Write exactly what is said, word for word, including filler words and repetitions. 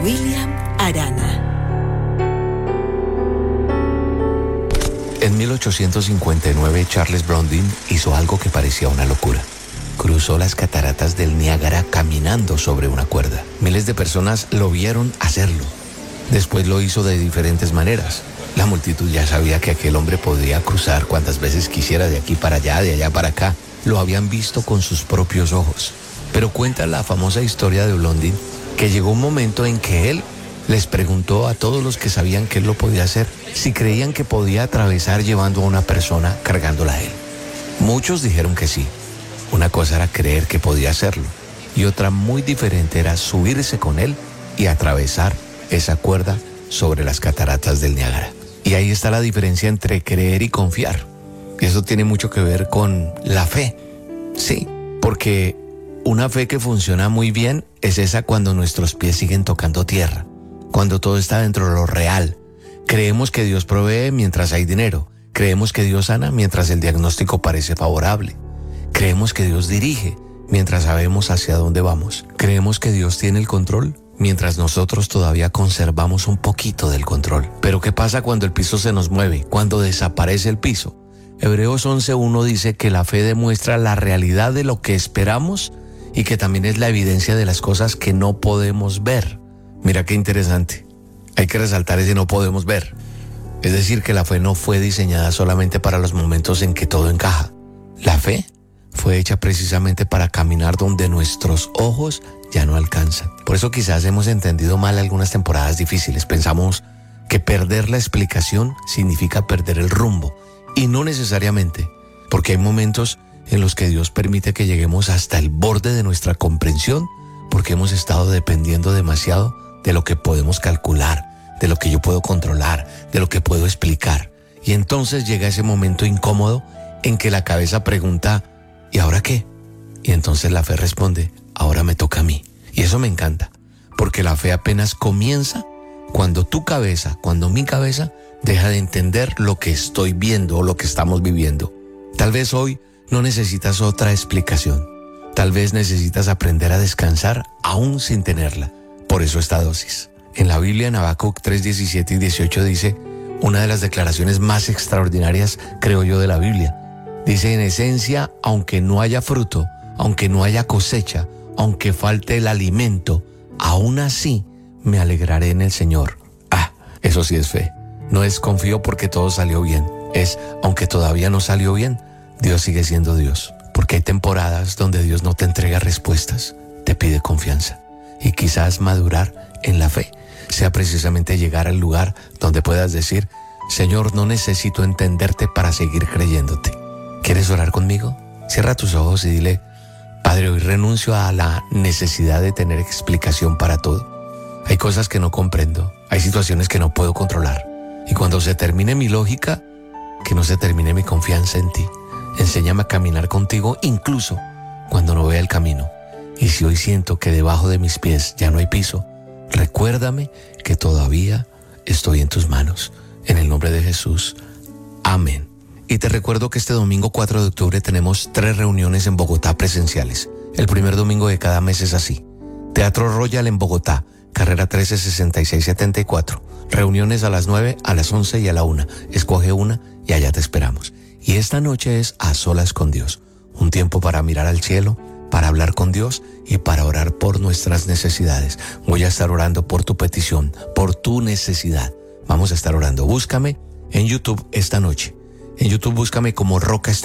William Arana. En mil ochocientos cincuenta y nueve, Charles Blondin hizo algo que parecía una locura. Cruzó las cataratas del Niágara caminando sobre una cuerda. Miles de personas lo vieron hacerlo. Después lo hizo de diferentes maneras. La multitud ya sabía que aquel hombre podía cruzar cuantas veces quisiera de aquí para allá, de allá para acá. Lo habían visto con sus propios ojos. Pero cuenta la famosa historia de Blondin que llegó un momento en que él les preguntó a todos los que sabían que él lo podía hacer si creían que podía atravesar llevando a una persona cargándola a él. Muchos dijeron que sí. Una cosa era creer que podía hacerlo y otra muy diferente era subirse con él y atravesar esa cuerda sobre las cataratas del Niágara. Y ahí está la diferencia entre creer y confiar. Y eso tiene mucho que ver con la fe. Sí, porque una fe que funciona muy bien es esa cuando nuestros pies siguen tocando tierra, cuando todo está dentro de lo real. Creemos que Dios provee mientras hay dinero. Creemos que Dios sana mientras el diagnóstico parece favorable. Creemos que Dios dirige mientras sabemos hacia dónde vamos. Creemos que Dios tiene el control mientras nosotros todavía conservamos un poquito del control. Pero ¿qué pasa cuando el piso se nos mueve? Cuando desaparece el piso. Hebreos once uno dice que la fe demuestra la realidad de lo que esperamos y que también es la evidencia de las cosas que no podemos ver. Mira qué interesante. Hay que resaltar ese no podemos ver. Es decir, que la fe no fue diseñada solamente para los momentos en que todo encaja. La fe fue hecha precisamente para caminar donde nuestros ojos ya no alcanzan. Por eso quizás hemos entendido mal algunas temporadas difíciles. Pensamos que perder la explicación significa perder el rumbo. Y no necesariamente, porque hay momentos en los que Dios permite que lleguemos hasta el borde de nuestra comprensión, porque hemos estado dependiendo demasiado de lo que podemos calcular, de lo que yo puedo controlar, de lo que puedo explicar. Y entonces llega ese momento incómodo en que la cabeza pregunta, ¿y ahora qué? Y entonces la fe responde, ahora me toca a mí. Y eso me encanta, porque la fe apenas comienza cuando tu cabeza, cuando mi cabeza, deja de entender lo que estoy viendo o lo que estamos viviendo. Tal vez hoy no necesitas otra explicación. Tal vez necesitas aprender a descansar aún sin tenerla. Por eso esta dosis. En la Biblia, en Habacuc tres, diecisiete y dieciocho dice una de las declaraciones más extraordinarias, creo yo, de la Biblia. Dice, en esencia, aunque no haya fruto, aunque no haya cosecha, aunque falte el alimento, aún así me alegraré en el Señor. Ah, eso sí es fe. No es confío porque todo salió bien. Es, aunque todavía no salió bien, Dios sigue siendo Dios. Porque hay temporadas donde Dios no te entrega respuestas, te pide confianza. Y quizás madurar en la fe sea precisamente llegar al lugar donde puedas decir, Señor, no necesito entenderte para seguir creyéndote. ¿Quieres orar conmigo? Cierra tus ojos y dile, Padre, hoy renuncio a la necesidad de tener explicación para todo. Hay cosas que no comprendo, hay situaciones que no puedo controlar. Y cuando se termine mi lógica, que no se termine mi confianza en ti. Enséñame a caminar contigo incluso cuando no vea el camino. Y si hoy siento que debajo de mis pies ya no hay piso, recuérdame que todavía estoy en tus manos. En el nombre de Jesús. Amén. Y te recuerdo que este domingo cuatro de octubre tenemos tres reuniones en Bogotá presenciales. El primer domingo de cada mes es así. Teatro Royal en Bogotá, carrera trece sesenta y seis setenta y cuatro. Reuniones a las nueve, a las once y a la una. Escoge una y allá te esperamos. Y esta noche es A Solas con Dios. Un tiempo para mirar al cielo, para hablar con Dios y para orar por nuestras necesidades. Voy a estar orando por tu petición, por tu necesidad. Vamos a estar orando. Búscame en YouTube esta noche. En YouTube búscame como Roca